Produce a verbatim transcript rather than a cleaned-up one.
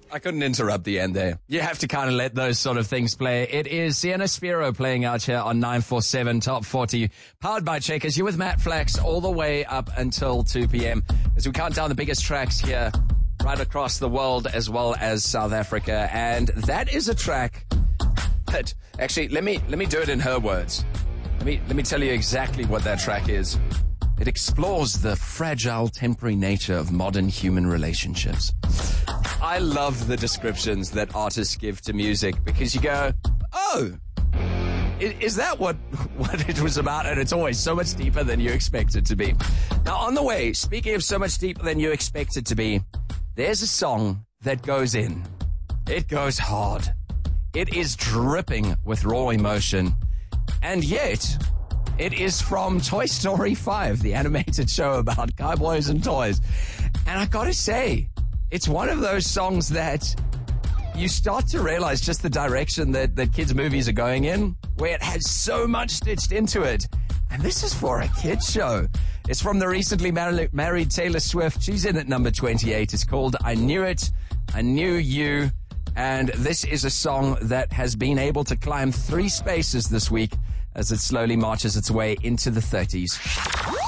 I couldn't interrupt the end there. You have to kind of let those sort of things play. It is Sienna Spiro playing out here on nine four seven Top forty, powered by Checkers. You're with Matt Flax all the way up until two p.m. as we count down the biggest tracks here right across the world as well as South Africa. And that is a track that, actually, let me let me do it in her words. Let me, let me tell you exactly what that track is. It explores the fragile, temporary nature of modern human relationships. I love the descriptions that artists give to music because you go, oh, is that what, what it was about? And it's always so much deeper than you expect it to be. Now, on the way, speaking of so much deeper than you expect it to be, there's a song that goes in. It goes hard. It is dripping with raw emotion. And yet, it is from Toy Story five, the animated show about cowboys and toys. And I gotta say, it's one of those songs that you start to realize just the direction that, that kids' movies are going in, where it has so much stitched into it. And this is for a kids' show. It's from the recently mar- married Taylor Swift. She's in at number twenty-eight. It's called I Knew It, I Knew You. And this is a song that has been able to climb three spaces this week as it slowly marches its way into the thirties.